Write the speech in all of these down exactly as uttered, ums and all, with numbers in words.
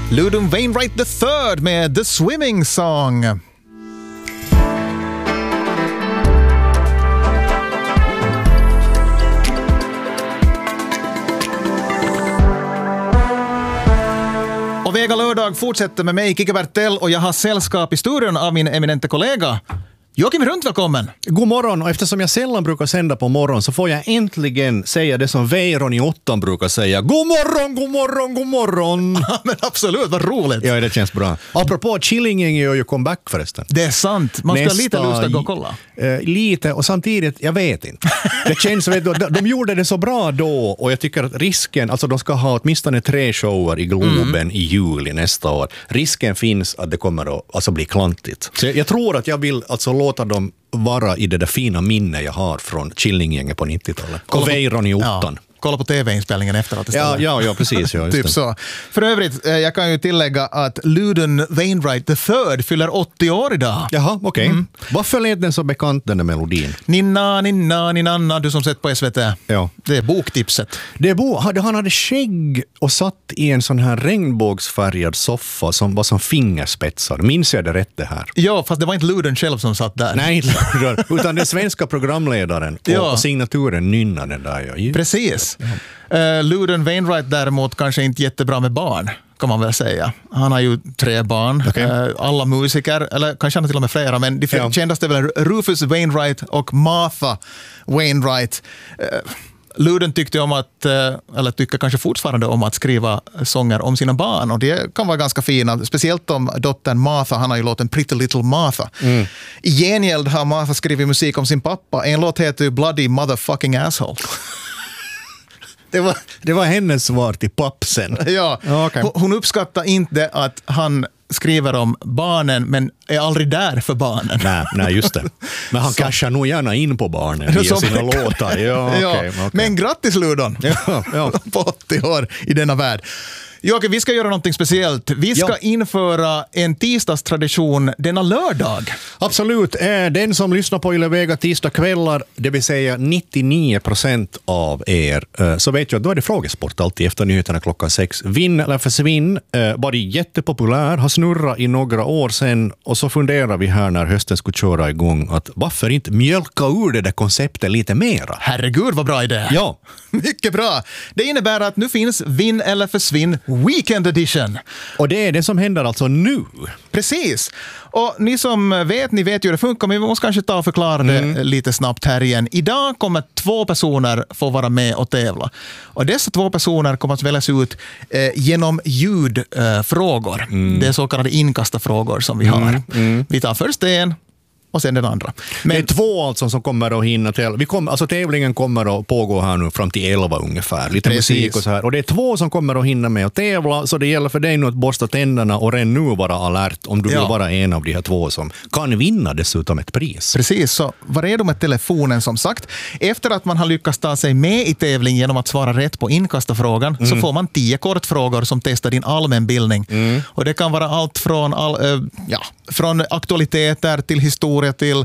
Ludum Wainwright the third med The Swimming Song. Och Vega lördag fortsätter med mig, Kike Bertell, och jag har sällskap i studion av min eminente kollega Joakim Runt, välkommen. God morgon, och eftersom jag sällan brukar sända på morgon så får jag äntligen säga det som Weiron i åttan brukar säga. God morgon, god morgon, god morgon. Ja, men absolut, vad roligt. Ja, det känns bra. Apropå Killinggänget gör ju comeback förresten. Det är sant, man ska Nästa, lite lust att gå och kolla. Äh, lite, och samtidigt, jag vet inte. Det känns, vet du, de, de gjorde det så bra då, och jag tycker att risken, alltså de ska ha åtminstone tre shower i Globen mm. i juli nästa år. Risken finns att det kommer att alltså, bli klantigt. Så jag, jag tror att jag vill alltså låta dem vara i det där fina minne jag har från Killinggänget på nittiotalet. Och Weiron i åttan. Ja. Kolla på tv-inspelningen efteråt istället. Ja, ja, ja, precis. Ja, typ så. För övrigt, jag kan ju tillägga att Ludum Wainwright the third fyller åttio år idag. Jaha, okej. Okay. Mm. Varför lät den så bekant, den där melodin? Ninna, ninna, ninna, du som sett på S V T. Ja. Det är boktipset. Det är bo- han hade skägg och satt i en sån här regnbågsfärgad soffa som var som fingerspetsar. Minns jag det rätt det här? Ja, fast det var inte Ludum själv som satt där. Nej, utan den svenska programledaren och, ja. och signaturen nynnade där. Ja. Precis. Uh, Ludum Wainwright däremot kanske inte jättebra med barn, kan man väl säga. Han har ju tre barn, okay. uh, alla musiker, eller kanske han har till och med flera, men de ja. kändaste är väl Rufus Wainwright och Martha Wainwright. Uh, Ludum tyckte om att, eller tycker kanske fortfarande om att skriva sånger om sina barn, och det kan vara ganska fina, speciellt om dottern Martha. Han har ju låten Pretty Little Martha. Mm. I gengäld har Martha skrivit musik om sin pappa. En låt heter Bloody Motherfucking Asshole. Det var, det var hennes svar till pappsen. Ja, okay. Hon uppskattar inte att han skriver om barnen, men är aldrig där för barnen. Nej, nej just det. Men han cashar nog gärna in på barnen via sina låtar. Ja, ja. Okay, okay. Men grattis Ludon, ja, ja. på åttio år i denna värld. Joakim, vi ska göra någonting speciellt. Vi ska ja. införa en tisdagstradition denna lördag. Absolut. Den som lyssnar på Yle Vega tisdagskvällar, det vill säga nittionio procent av er, så vet jag att då är det frågesport alltid efter nyheterna klockan sex. Vinn eller försvinn, var det jättepopulär, har snurrat i några år sedan, och så funderar vi här när hösten skulle köra igång att varför inte mjölka ur det där konceptet lite mera? Herregud, vad bra idé. Ja. Mycket bra. Det innebär att nu finns Vinn eller försvinn Weekend Edition. Och det är det som händer alltså nu. Precis. Och ni som vet, ni vet ju hur det funkar, men vi måste kanske ta och förklara det mm. lite snabbt här igen. Idag kommer två personer få vara med och tävla. Och dessa två personer kommer att väljas ut eh, genom ljudfrågor. Eh, mm. Det är så kallade inkastafrågor som vi har. Mm. Mm. Vi tar först en och sen den andra. Men det är två alltså som kommer att hinna till. Vi kommer, alltså tävlingen kommer att pågå här nu fram till elva ungefär. Lite Precis. musik och så här. Och det är två som kommer att hinna med att tävla, så det gäller för dig nu att borsta tänderna och redan nu vara alert om du ja. vill vara en av de här två som kan vinna dessutom ett pris. Precis, så var redo med telefonen som sagt. Efter att man har lyckats ta sig med i tävling genom att svara rätt på inkastafrågan mm. så får man tio kortfrågor som testar din allmänbildning. Mm. Och det kan vara allt från, all, äh, ja, från aktualiteter till historia, till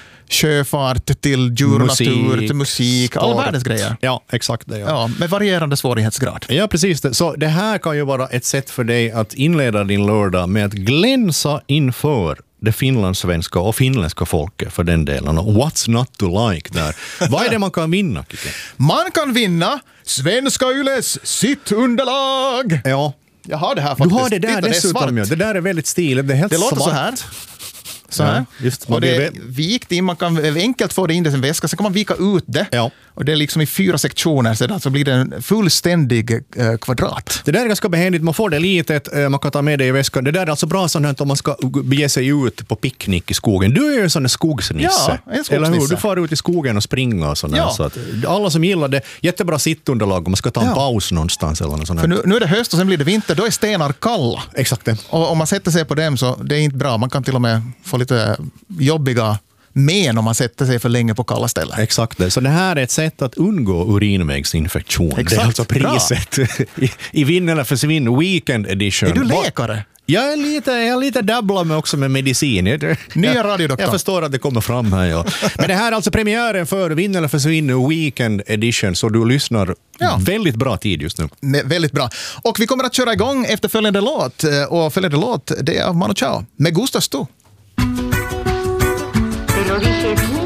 sjöfart, till djur och natur, till musik, alla världens grejer. Ja, exakt det. Ja. Ja, med varierande svårighetsgrad. Ja, precis det. Så det här kan ju vara ett sätt för dig att inleda din lördag med att glänsa inför det finlandssvenska och finländska folket för den delen. Och what's not to like där? Vad är det man kan vinna, Kike? Man kan vinna Svenska Yles sitt underlag. Ja. Jag har det här faktiskt. Du har det där Titta, dessutom. Det, ja. Det där är väldigt stiligt. Det är helt det låter svart. så här. Så här. Ja, just, och det är vikt in, man kan enkelt få det in i sin väska, så kan man vika ut det. Ja. Och det är liksom i fyra sektioner, så alltså blir det en fullständig eh, kvadrat. Det där är ganska behändigt, man får det litet, eh, man kan ta med det i väskan. Det där är alltså bra sånt om man ska bege sig ut på picknick i skogen. Du är ju en sån där skogsnisse. Ja, en skogsnisse. Eller hur? Du får ut i skogen och springa och sådär. Ja. Så att alla som gillar det, jättebra sittunderlag om man ska ta en ja. paus någonstans eller något sånt. För nu, nu är det höst och sen blir det vinter, då är stenar kalla. Exakt det. Och om man sätter sig på dem så det är inte bra. Man kan till och med få lite jobbiga men om man sätter sig för länge på kalla ställen. Exakt det. Så det här är ett sätt att undgå urinvägsinfektion. Exakt. Det är alltså priset. I, I vinn eller försvinn Weekend Edition. Är du läkare? Jag är lite, jag är lite dabblar med också med medicin. Nya radiodoktorn. Jag förstår att det kommer fram här. Ja. Men det här är alltså premiären för Vinn eller försvinn Weekend Edition, så du lyssnar ja. väldigt bra tid just nu. Med, väldigt bra. Och vi kommer att köra igång efter följande låt. Och följande låt, det är av Manu Chao med Gusto Stu. Te lo dije tú.